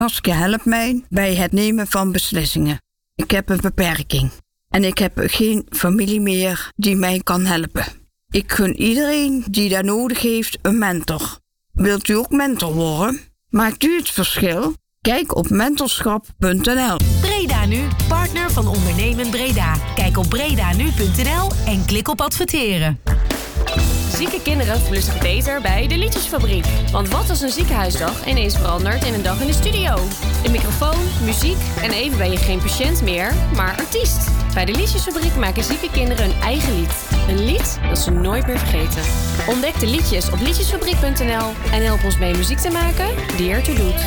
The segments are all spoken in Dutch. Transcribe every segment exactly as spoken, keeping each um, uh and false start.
Saskia helpt mij bij het nemen van beslissingen. Ik heb een beperking en ik heb geen familie meer die mij kan helpen. Ik gun iedereen die dat nodig heeft een mentor. Wilt u ook mentor worden? Maakt u het verschil? Kijk op mentorschap punt n l. Breda Nu, partner van Ondernemen Breda. Kijk op breda nu punt n l en klik op adverteren. Zieke kinderen voelen zich beter bij de Liedjesfabriek. Want wat als een ziekenhuisdag ineens verandert in een dag in de studio? Een microfoon, muziek en even ben je geen patiënt meer, maar artiest. Bij de Liedjesfabriek maken zieke kinderen hun eigen lied. Een lied dat ze nooit meer vergeten. Ontdek de liedjes op liedjesfabriek punt n l en help ons mee muziek te maken die ertoe doet.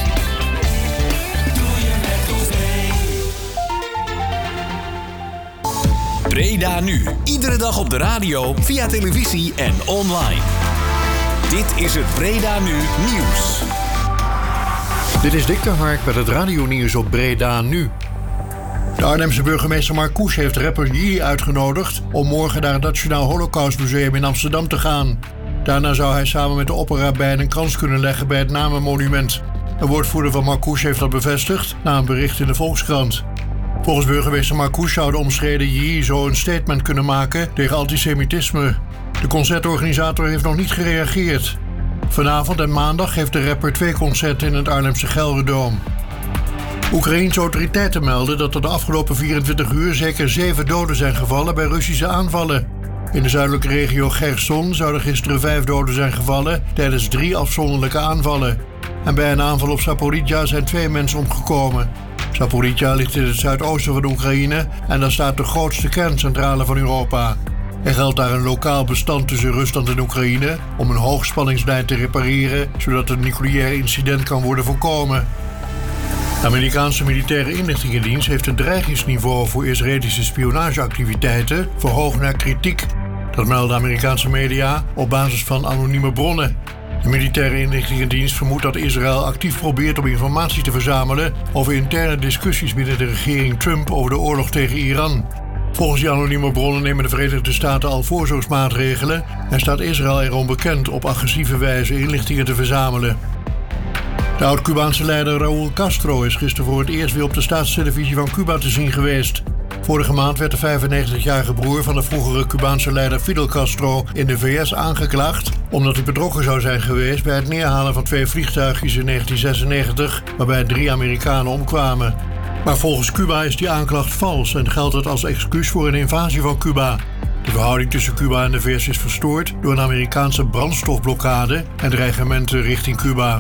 Breda Nu. Iedere dag op de radio, via televisie en online. Dit is het Breda Nu nieuws. Dit is Dick de Hark met het radionieuws op Breda Nu. De Arnhemse burgemeester Marcouch heeft rapper Yee uitgenodigd om morgen naar het Nationaal Holocaustmuseum in Amsterdam te gaan. Daarna zou hij samen met de opera band een krans kunnen leggen bij het Namenmonument. Een woordvoerder van Marcouch heeft dat bevestigd na een bericht in de Volkskrant. Volgens burgemeester Marcouch zou de omstreden Yee zo een statement kunnen maken tegen antisemitisme. De concertorganisator heeft nog niet gereageerd. Vanavond en maandag geeft de rapper twee concerten in het Arnhemse Gelderdoom. Oekraïense autoriteiten melden dat er de afgelopen vierentwintig uur zeker zeven doden zijn gevallen bij Russische aanvallen. In de zuidelijke regio Cherson zouden gisteren vijf doden zijn gevallen tijdens drie afzonderlijke aanvallen. En bij een aanval op Zaporizhzhia zijn twee mensen omgekomen. Zaporizhzhia ligt in het zuidoosten van Oekraïne en daar staat de grootste kerncentrale van Europa. Er geldt daar een lokaal bestand tussen Rusland en Oekraïne om een hoogspanningslijn te repareren, zodat een nucleair incident kan worden voorkomen. De Amerikaanse militaire inlichtingendienst heeft het dreigingsniveau voor Israëlische spionageactiviteiten verhoogd naar kritiek. Dat melden Amerikaanse media op basis van anonieme bronnen. De militaire inlichtingendienst vermoedt dat Israël actief probeert om informatie te verzamelen over interne discussies binnen de regering Trump over de oorlog tegen Iran. Volgens die anonieme bronnen nemen de Verenigde Staten al voorzorgsmaatregelen en staat Israël erom bekend op agressieve wijze inlichtingen te verzamelen. De oud-Cubaanse leider Raúl Castro is gisteren voor het eerst weer op de staatstelevisie van Cuba te zien geweest. Vorige maand werd de vijfennegentigjarige broer van de vroegere Cubaanse leider Fidel Castro in de V S aangeklaagd omdat hij betrokken zou zijn geweest bij het neerhalen van twee vliegtuigjes in negentien zesennegentig, waarbij drie Amerikanen omkwamen. Maar volgens Cuba is die aanklacht vals en geldt het als excuus voor een invasie van Cuba. De verhouding tussen Cuba en de V S is verstoord door een Amerikaanse brandstofblokkade en dreigementen richting Cuba.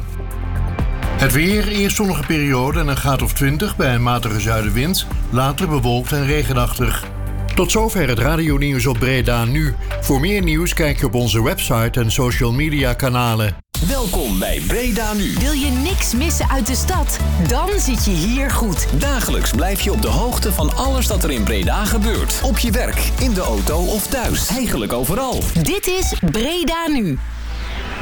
Het weer, eerst zonnige periode en een graad of twintig bij een matige zuidenwind, later bewolkt en regenachtig. Tot zover het radionieuws op Breda Nu. Voor meer nieuws kijk je op onze website en social media kanalen. Welkom bij Breda Nu. Wil je niks missen uit de stad? Dan zit je hier goed. Dagelijks blijf je op de hoogte van alles dat er in Breda gebeurt. Op je werk, in de auto of thuis. Eigenlijk overal. Dit is Breda Nu.